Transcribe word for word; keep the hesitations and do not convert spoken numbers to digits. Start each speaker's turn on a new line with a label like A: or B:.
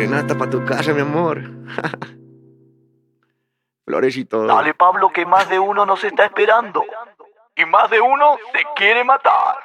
A: serenata para tu casa, mi amor. Flores y todo.
B: Dale, Pablo, que más de uno nos está esperando. Y más de uno te quiere matar.